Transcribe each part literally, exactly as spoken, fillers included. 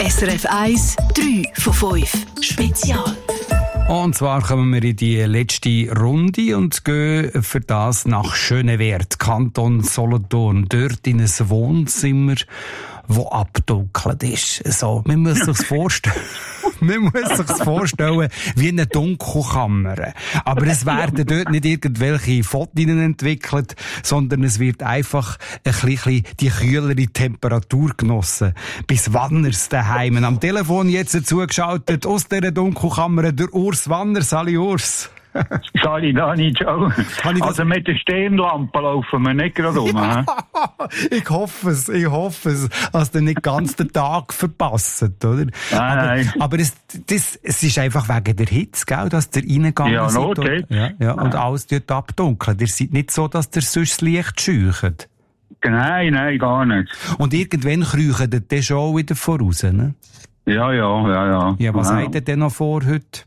S R F eins, drei von fünf. Spezial. Und zwar kommen wir in die letzte Runde und gehen für das nach Schönewert, Kanton Solothurn. Dort in ein Wohnzimmer, das abgedunkelt ist. So, man muss sich's vorstellen. Man muss sich's vorstellen wie eine Dunkelkammer. Aber es werden dort nicht irgendwelche Fotos entwickelt, sondern es wird einfach ein bisschen die kühlere Temperatur genossen. Bis Wanners daheim. Am Telefon jetzt zugeschaltet aus dieser Dunkelkammer der Urs Wanner. Sali Urs. Sali, Dani, ciao. Also mit der Stirnlampe laufen wir nicht gerade um. Ja, ich hoffe es, ich hoffe es, dass ihr nicht ganz den Tag verpasst, oder? Nein, aber nein. aber es, das, es ist einfach wegen der Hitze, gell, dass ihr reingegangen Ja, seid. not und, jetzt. ja, ja, und alles dort abdunkelt. Ihr seid nicht so, dass ihr sonst das Licht scheucht. Nein, nein, gar nicht. Und irgendwann kriechen ihr dann schon wieder voraus, ne? Ja, ja, ja, ja. Ja, was ja. habt ihr denn noch vor heute?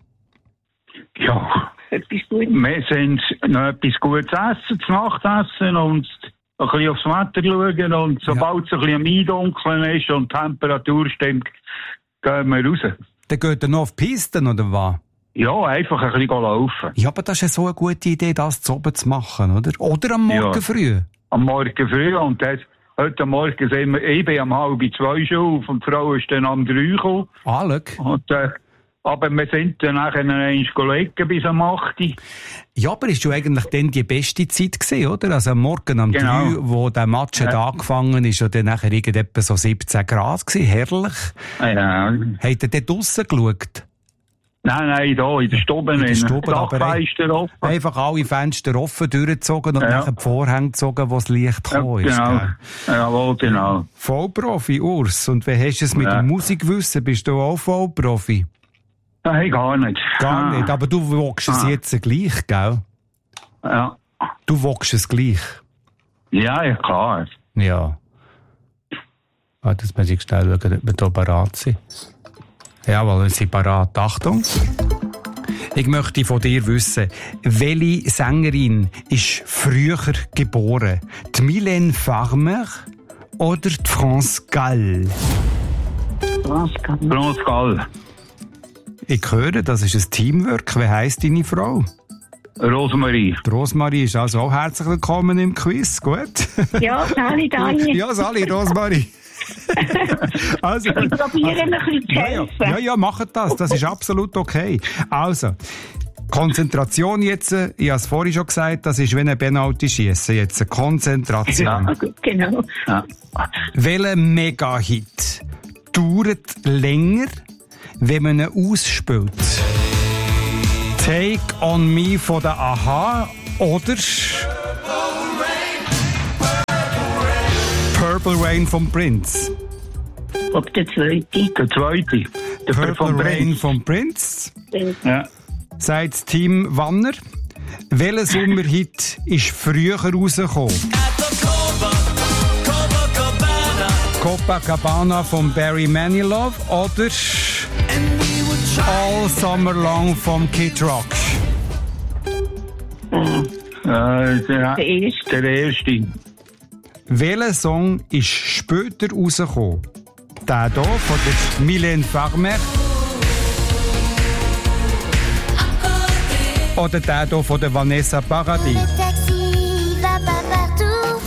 Ja, Etwas Gutes. wir sind noch etwas Gutes essen, zu Nacht essen und ein bisschen aufs Wetter schauen und sobald es ein bisschen am Eindunkeln ist und die Temperatur stimmt, gehen wir raus. Dann geht ihr noch auf die Pisten, oder was? Ja, einfach ein bisschen laufen. Ja, aber das ist ja so eine gute Idee, das zu oben zu machen, oder? Oder am Morgen Ja. früh. Am Morgen früh und das, heute Morgen sind wir, ich bin um halb zwei schon auf und die Frau ist dann um drei gekommen. Ah, schau. Und, äh, aber wir sind dann nachher eins gelegen bis am acht. Ja, aber ist ja eigentlich dann die beste Zeit gewesen, oder? Also am Morgen um Genau. drei, wo der Match hat Ja. angefangen ist, ja dann nachher irgendetwa so siebzehn Grad gewesen. Herrlich. Ja. Habt ihr dort draussen geschaut? Nein, nein, da in der Stube. In der Stube, aber Dachfenster offen. Einfach alle Fenster offen durchgezogen und Ja. nachher die Vorhänge gezogen, wo das Licht Ja, gekommen ist. genau. Gell? Jawohl, genau. Vollprofi, Urs. Und wie hast du es mit Ja. dem Musikwissen? Bist du auch Vollprofi? Nein, gar nicht. Gar Ah. nicht. Aber du wogst es Ah. jetzt gleich, gell? Ja. Du wogst es gleich. Ja, ja, klar. Ja. Ah, das muss ich schnell schauen, ob wir hier parat sind. Jawohl, wir sind parat. Achtung. Ich möchte von dir wissen, welche Sängerin ist früher geboren? Die Mylène Farmer oder die France Gall? France Gall. Ich höre, das ist ein Teamwork. Wie heisst deine Frau? Rosemarie. Die Rosmarie ist also auch herzlich willkommen im Quiz. Gut? Ja, Sali, Dani. Ja, Sali, Rosmarie. Also, Ich probiere ein bisschen zu ja, ja, helfen. ja, ja, macht das. Das ist absolut okay. Also, Konzentration jetzt. Ich habe es vorhin schon gesagt, das ist wie ein Penalty-Schiessen. Jetzt Konzentration. Ja, gut, genau. Ja. Welcher Mega-Hit dauert länger, wenn man ihn ausspielt? Take on Me von der A-ha oder Purple Rain vom Prince? Ob der zweite. Der zweite. Der Purple vom Rain Prinz. vom Prince. Ja. Sagt das Team Wanner. Welcher Sommerhit ist früher rausgekommen? Copacabana von Barry Manilow oder All Summer Long vom Kid Rock? Äh, der, Der erste. der erste. Welcher Song ist später rausgekommen? Der hier von der Mylène Farmer oder der hier von der Vanessa Paradis? Taxi va pas partout.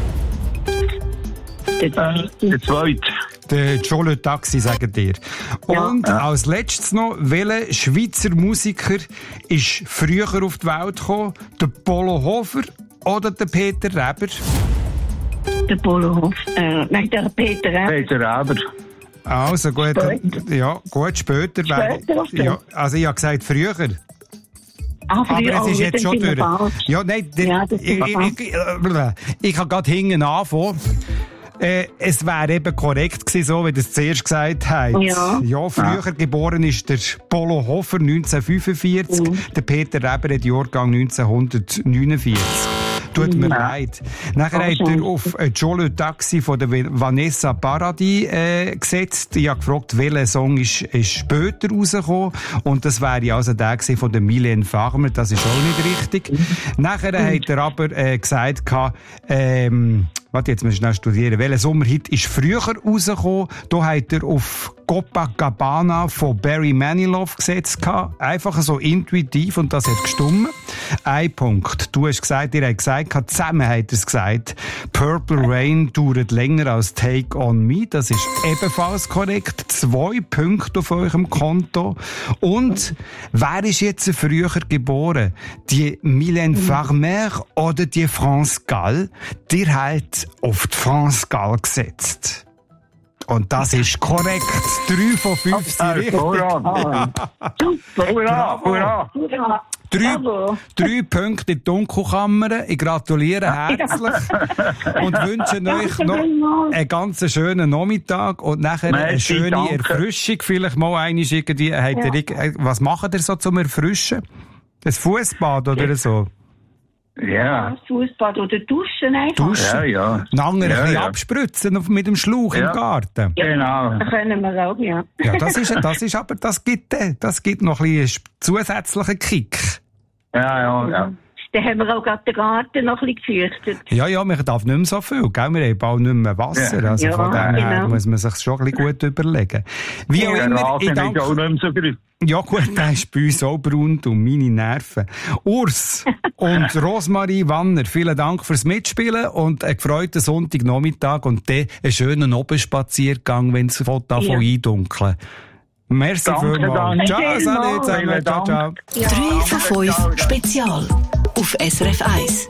Der zweite. Der zweite. Der Jole Taxi, sagt ihr. Und Ja. als letztes noch, welcher Schweizer Musiker ist früher auf die Welt gekommen? Der Polo Hofer oder der Peter Reber? Der Polohof. Äh, nein, der Peter. Äh. Peter Reber. Also gut, Später. ja, gut, später. Später, okay. Ja, also ich habe gesagt früher. Ah, Aber früher, es ist oh, jetzt dann schon sind wir durch. falsch. Ja, nein, der, Ja, das ich, sind wir ich, ich, äh, ich kann gerade hinten anfangen. Äh, es wäre eben korrekt gewesen, so wie du es zuerst gesagt hast. Ja. Ja, früher geboren ist der Polo Hofer neunzehnhundertfünfundvierzig, Mhm. der Peter Reber hat Jahrgang neunzehnhundertneunundvierzig. Tut mir Ja. leid. Nachher Ach, hat er schön. auf äh, Jole Taxi von der Vanessa Paradis äh, gesetzt. Ich habe gefragt, welcher Song ist, ist später rausgekommen. Und das wäre also der gewesen von der Mylène Farmer. Das ist auch nicht richtig. Nachher hat er aber äh, gesagt, ähm, warte, jetzt müssen wir schnell studieren. Welcher Sommerhit ist früher rausgekommen? Da hat er auf Copacabana von Barry Manilow gesetzt gehabt. Einfach so intuitiv und das hat gestimmt. Ein Punkt. Du hast gesagt, ihr habt gesagt, zusammen hat er es gesagt. Purple Rain dauert länger als Take on Me. Das ist ebenfalls korrekt. Zwei Punkte auf eurem Konto. Und wer ist jetzt früher geboren? Die Mylène Farmer oder die France Gall? Die hat auf die France Gall gesetzt. Und das ist korrekt. Drei von fünf sind richtig. Hurra! Super! Hurra! Hurra! Drei, drei Punkte in die Dunkelkammer. Ich gratuliere herzlich und wünsche euch noch einen ganz schönen Nachmittag und nachher eine Merci, schöne danke. Erfrischung. Vielleicht mal eine irgendwie. Habt ihr, was macht ihr so zum Erfrischen? Ein Fußbad oder so? Ja. Fußbad oder Duschen einfach. Duschen? Ja, ja. Nachher Ja, ein bisschen ja. abspritzen auf- mit dem Schlauch Ja. im Garten. Genau. Das können wir auch, ja. Ja, das ist, das ist aber, das gibt, äh, das gibt noch ein bisschen zusätzlichen Kick. Ja, ja, ja. Dann haben wir auch gerade den Garten noch ein bisschen gefürchtet. Ja, ja, man darf nicht mehr so viel, gell? Wir haben bald nicht mehr Wasser. Ja. Also Ja, von dem her genau. muss man sich schon ein bisschen gut überlegen. Wie auch Der immer, ich Rasen ist auch danke... nicht mehr so grün. Ja gut, der ist bei uns auch braun und meine Nerven. Urs und Rosmarie Wanner, vielen Dank fürs Mitspielen und einen gefreuten Sonntagnachmittag und dann einen schönen Obenspaziergang, wenn es davon Ja. eindunkeln. Merci Danke, vielmals. danke. Ciao, salut Vielen zusammen. Ciao, Dank. ciao. drei von fünf Spezial auf S R F eins.